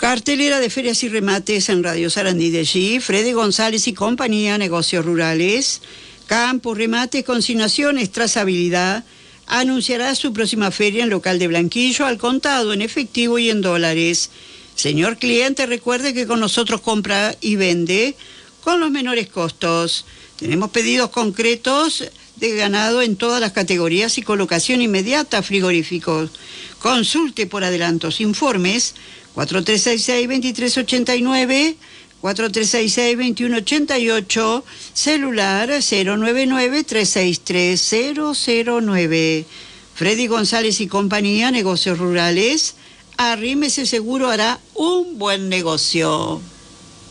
Cartelera de ferias y remates en Radio Sarandí de allí. Freddy González y compañía, negocios rurales, campo, remates, consignaciones, trazabilidad. Anunciará su próxima feria en local de Blanquillo al contado, en efectivo y en dólares. Señor cliente, recuerde que con nosotros compra y vende con los menores costos. Tenemos pedidos concretos de ganado en todas las categorías y colocación inmediata, frigoríficos. Consulte por adelantos, informes 4366-2389, 4366-2188, celular 099-363-009. Freddy González y compañía, negocios rurales. Arrímese seguro, hará un buen negocio.